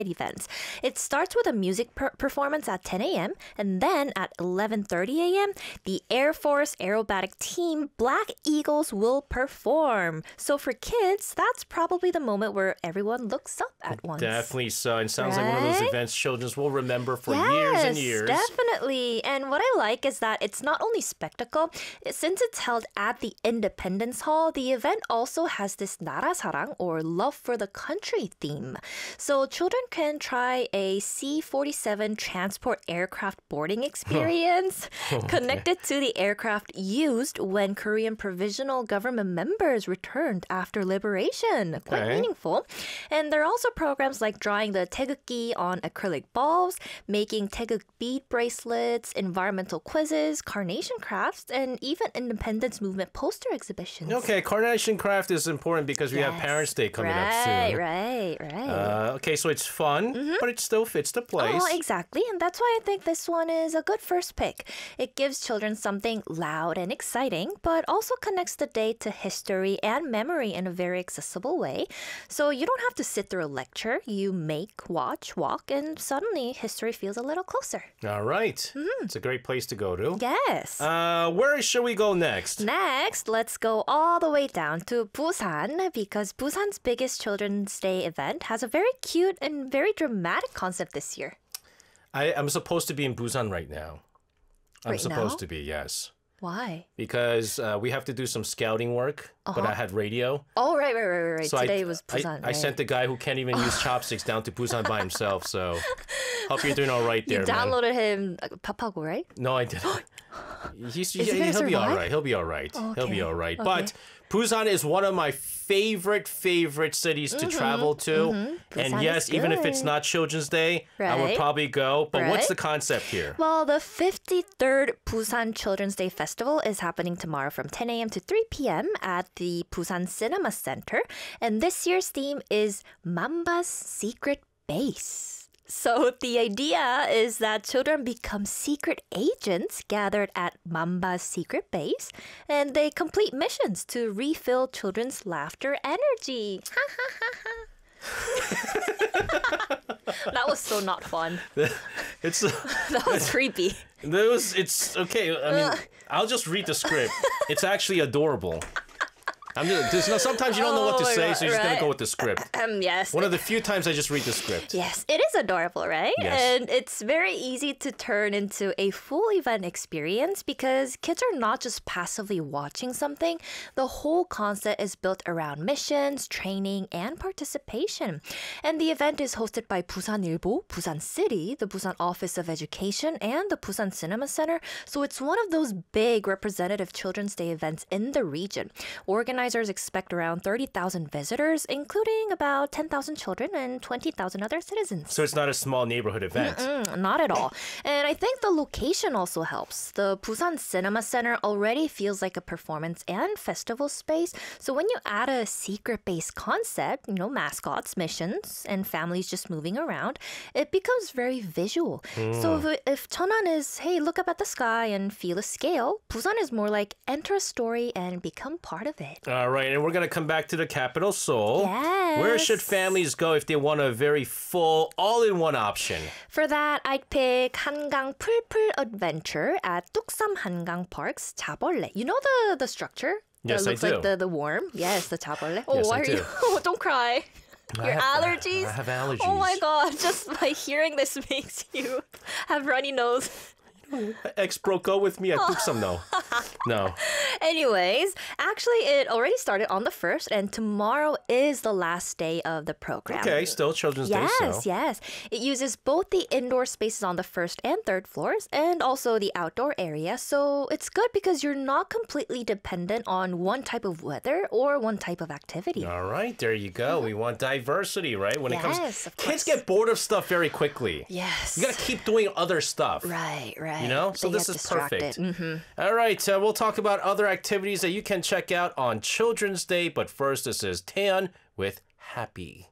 events. It starts with a music performance at 10 a.m. and then at 11:30 a.m. the Air Force Aerobatic Team Black Eagles will perform. So for kids, that's probably the moment where everyone looks up at once. Definitely so. And sounds like one of those events children will remember for years and years. Definitely. And what I like is that it's not only spectacle. Since it's held at the Independence Hall, the event also has this 나라사랑 or love for the country theme. So children can try a C-47 transport aircraft boarding experience connected to the aircraft used when Korean provisional government members returned after liberation. Quite meaningful. And there are also programs like drawing the taegukgi on acrylic balls, making taeguk bead bracelets, environmental quizzes, carnation crafts, and even independence movement poster exhibitions. Okay, carnation craft is important because we have Parents' Day coming up soon. Right. Okay, so it's fun, but it still fits the place. Oh, exactly. And that's why I think this one is a good first pick. It gives children something loud and exciting, but also connects the day to history and memory in a very accessible way. So you don't have to sit through a lecture. You make, watch, walk, and suddenly history feels a little closer. All right. It's a great place to go to. Yes. Where should we go next? Next, let's go all the way down to Busan because Busan's biggest Children's Day event has a very cute and very dramatic concept this year. I'm supposed to be in Busan right now. I'm Right supposed now? to be, yes. Why? Because we have to do some scouting work, but I had radio. Oh, right. So Today was Busan. I sent the guy who can't even use chopsticks down to Busan by himself. So hope you're doing all right there, You downloaded him Papago, right? No, I didn't. he gonna He'll be all survive? right. He'll be all right. Oh, He'll be okay. all right. Okay. But Busan is one of my favorite cities to travel to. And Busan yes, is even if it's good. not Children's Day, I would Right. probably go. But what's Right. the concept here? Well, the 53rd Busan Children's Day Festival is happening tomorrow from 10 a.m. to 3 p.m. at the Busan Cinema Center. And this year's theme is Mamba's Secret Base. So the idea is that children become secret agents gathered at Mamba's secret base, and they complete missions to refill children's laughter energy. That was so not fun. It's That was creepy. it's okay. I mean, I'll just read the script. It's actually adorable. Sometimes you don't know what to Oh my say, God, so you're just gonna right. go with the script. Yes. One of the few times I just read the script. Yes, it is adorable, right? Yes. And it's very easy to turn into a full event experience because kids are not just passively watching something. The whole concept is built around missions, training, and participation. And the event is hosted by Busanilbo, Busan City, the Busan Office of Education, and the Busan Cinema Center. So it's one of those big representative Children's Day events in the region. Organizers expect around 30,000 visitors, including about 10,000 children and 20,000 other citizens. So it's not a small neighborhood event. Not at all. And I think the location also helps. The Busan Cinema Center already feels like a performance and festival space. So when you add a secret-based concept, mascots, missions, and families just moving around, it becomes very visual. So if Cheonan is, hey, look up at the sky and feel a scale, Busan is more like enter a story and become part of it. All right, and we're going to come back to the capital, Seoul. Yes. Where should families go if they want a very full, all-in-one option? For that, I'd pick 한강 풀풀 adventure at Tuksam Hangang Park's 자벌레. You know the structure? Yes, that I looks do. like the worm? Yes, the 자벌레. Oh, Yes, why I are do. you? Oh, don't cry. Your allergies? I have allergies. Oh my god, just by hearing this makes you have runny nose. Ex broke up with me. I took some, no. No. Anyways, actually, it already started on the 1st, and tomorrow is the last day of the program. Okay, still Children's Day, so. Yes. It uses both the indoor spaces on the 1st and 3rd floors and also the outdoor area. So it's good because you're not completely dependent on one type of weather or one type of activity. All right, there you go. We want diversity, right? When it comes, Yes, of kids course. get bored of stuff very quickly. Yes. You got to keep doing other stuff. Right. You know? So They this get is distracted. perfect. All right, we'll talk about other activities that you can check out on Children's Day. But first, this is Taeyeon with Happy.